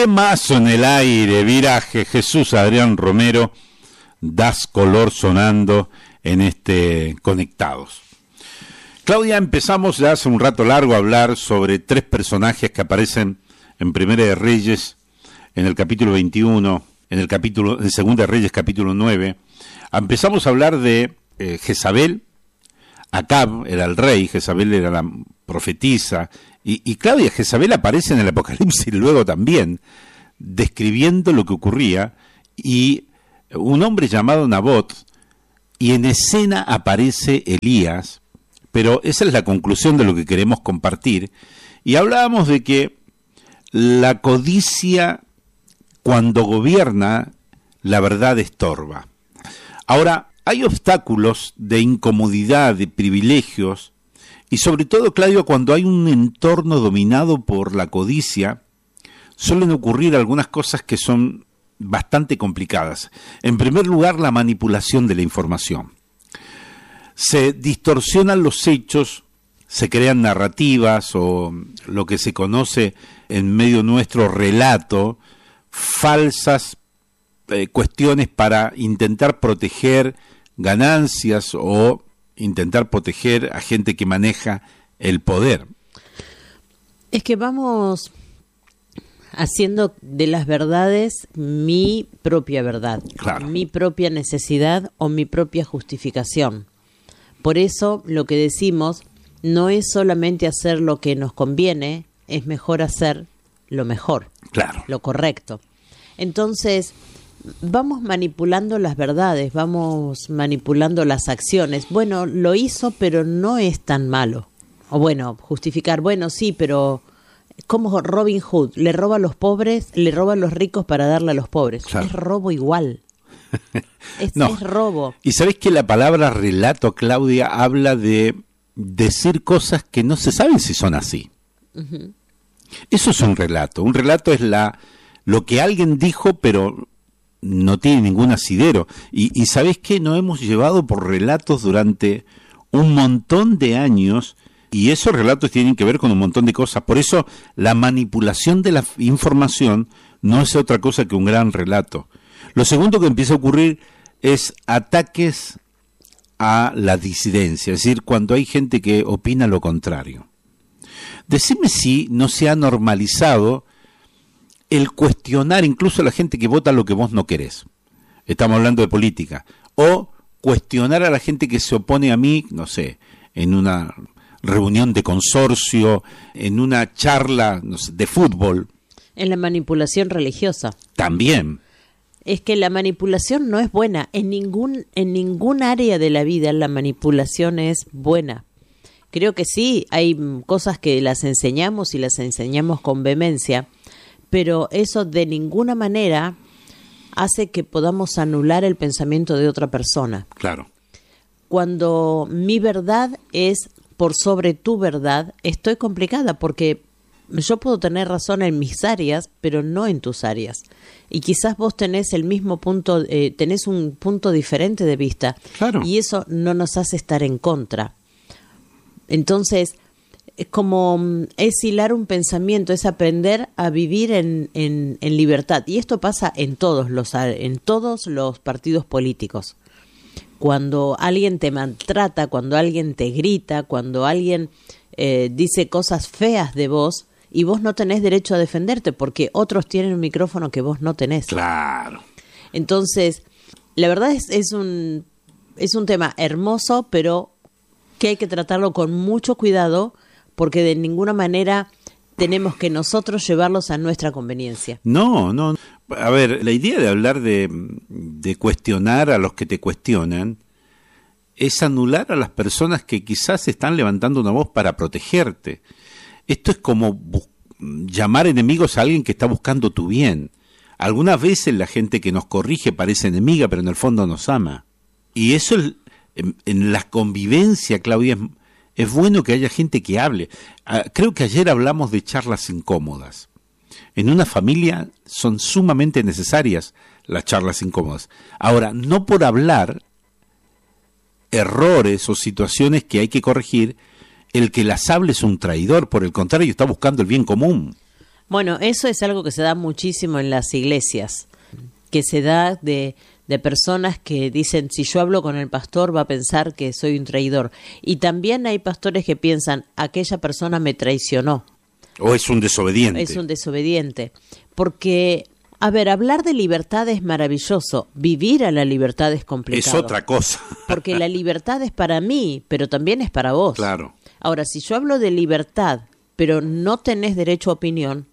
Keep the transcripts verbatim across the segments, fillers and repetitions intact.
Temazo en el aire, Viraje, Jesús Adrián Romero, Das Color sonando en este Conectados. Claudia, empezamos ya hace un rato largo a hablar sobre tres personajes que aparecen en Primera de Reyes, en el capítulo veintiuno, en el capítulo, en Segunda de Reyes, capítulo nueve. Empezamos a hablar de eh, Jezabel. Acab era el rey, Jezabel era la profetisa, y, y Claudia, Jezabel aparece en el Apocalipsis luego también, describiendo lo que ocurría, y un hombre llamado Nabot, y en escena aparece Elías, pero esa es la conclusión de lo que queremos compartir, y hablábamos de que la codicia, cuando gobierna, la verdad estorba. Ahora, hay obstáculos de incomodidad, de privilegios, y sobre todo, Claudio, cuando hay un entorno dominado por la codicia, suelen ocurrir algunas cosas que son bastante complicadas. En primer lugar, la manipulación de la información. Se distorsionan los hechos, se crean narrativas o lo que se conoce en medio nuestro relato, falsas eh, cuestiones para intentar proteger ganancias o intentar proteger a gente que maneja el poder. Es que vamos haciendo de las verdades mi propia verdad, claro, mi propia necesidad o mi propia justificación. Por eso lo que decimos no es solamente hacer lo que nos conviene, es mejor hacer lo mejor, claro, lo correcto. Entonces, vamos manipulando las verdades, vamos manipulando las acciones. Bueno, lo hizo, pero no es tan malo. O bueno, justificar, bueno, sí, pero como Robin Hood, le roba a los pobres, le roba a los ricos para darle a los pobres. Claro. Es robo igual. Es, no. es robo. Y sabés que la palabra relato, Claudia, habla de decir cosas que no se saben si son así. Uh-huh. Eso es un relato. Un relato es la lo que alguien dijo, pero no tiene ningún asidero. Y, y ¿sabés qué? Nos hemos llevado por relatos durante un montón de años, y esos relatos tienen que ver con un montón de cosas. Por eso la manipulación de la información no es otra cosa que un gran relato. Lo segundo que empieza a ocurrir es ataques a la disidencia, es decir, cuando hay gente que opina lo contrario. Decime si no se ha normalizado el cuestionar incluso a la gente que vota lo que vos no querés. Estamos hablando de política. O cuestionar a la gente que se opone a mí, no sé, en una reunión de consorcio, en una charla, no sé, de fútbol. En la manipulación religiosa. También. Es que la manipulación no es buena. En ningún, en ningún área de la vida la manipulación es buena. Creo que sí, hay cosas que las enseñamos y las enseñamos con vehemencia, pero eso de ninguna manera hace que podamos anular el pensamiento de otra persona. Claro. Cuando mi verdad es por sobre tu verdad, estoy complicada porque yo puedo tener razón en mis áreas, pero no en tus áreas. Y quizás vos tenés el mismo punto, eh, tenés un punto diferente de vista. Claro. Y eso no nos hace estar en contra. Entonces, es como es hilar un pensamiento, es aprender a vivir en, en, en libertad. Y esto pasa en todos los en todos los partidos políticos. Cuando alguien te maltrata, cuando alguien te grita, cuando alguien eh, dice cosas feas de vos, y vos no tenés derecho a defenderte porque otros tienen un micrófono que vos no tenés. Claro. Entonces, la verdad es, es un es un tema hermoso, pero que hay que tratarlo con mucho cuidado, porque de ninguna manera tenemos que nosotros llevarlos a nuestra conveniencia. No, no. A ver, la idea de hablar de, de cuestionar a los que te cuestionan es anular a las personas que quizás están levantando una voz para protegerte. Esto es como bu- llamar enemigos a alguien que está buscando tu bien. Algunas veces la gente que nos corrige parece enemiga, pero en el fondo nos ama. Y eso es, en, en la convivencia, Claudia, es, es bueno que haya gente que hable. Ah, creo que ayer hablamos de charlas incómodas. En una familia son sumamente necesarias las charlas incómodas. Ahora, no por hablar errores o situaciones que hay que corregir, el que las hable es un traidor, por el contrario, está buscando el bien común. Bueno, eso es algo que se da muchísimo en las iglesias, que se da de, de personas que dicen, si yo hablo con el pastor va a pensar que soy un traidor. Y también hay pastores que piensan, aquella persona me traicionó. O es un desobediente. Es un desobediente. Porque, a ver, hablar de libertad es maravilloso, vivir a la libertad es complicado. Es otra cosa. Porque la libertad es para mí, pero también es para vos. Claro. Ahora, si yo hablo de libertad, pero no tenés derecho a opinión,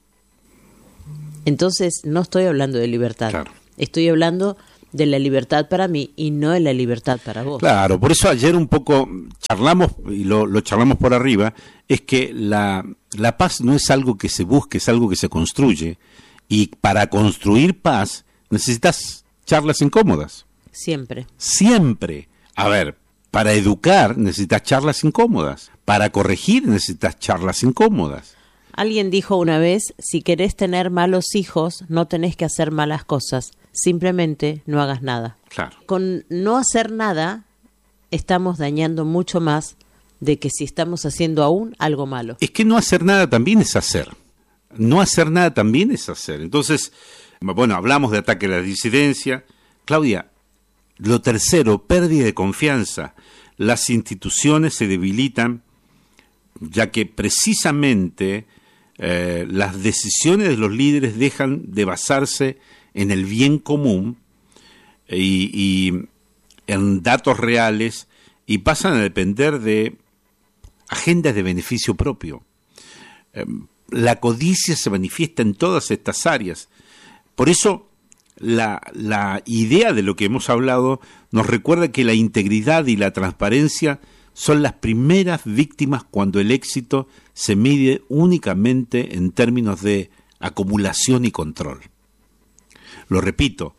entonces no estoy hablando de libertad. Claro. Estoy hablando de la libertad para mí y no de la libertad para vos. Claro, por eso ayer un poco charlamos, y lo, lo charlamos por arriba, es que la, la paz no es algo que se busque, es algo que se construye. Y para construir paz necesitas charlas incómodas. Siempre. Siempre. A ver, para educar necesitas charlas incómodas. Para corregir necesitas charlas incómodas. Alguien dijo una vez, si querés tener malos hijos, no tenés que hacer malas cosas, simplemente no hagas nada. Claro. Con no hacer nada, estamos dañando mucho más de que si estamos haciendo aún algo malo. Es que no hacer nada también es hacer. No hacer nada también es hacer. Entonces, bueno, hablamos de ataque a la disidencia. Claudia, lo tercero, pérdida de confianza. Las instituciones se debilitan, ya que precisamente eh, las decisiones de los líderes dejan de basarse en el bien común y, y en datos reales y pasan a depender de agendas de beneficio propio. Eh, la codicia se manifiesta en todas estas áreas. Por eso la, la idea de lo que hemos hablado nos recuerda que la integridad y la transparencia son las primeras víctimas cuando el éxito se mide únicamente en términos de acumulación y control. Lo repito,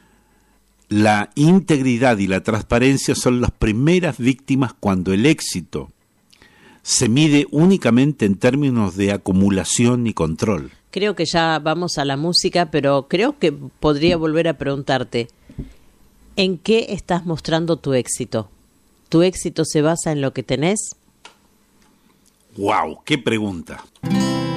la integridad y la transparencia son las primeras víctimas cuando el éxito se mide únicamente en términos de acumulación y control. Creo que ya vamos a la música, pero creo que podría volver a preguntarte, ¿en qué estás mostrando tu éxito? ¿Tu éxito se basa en lo que tenés? ¡Wow! ¡Qué pregunta!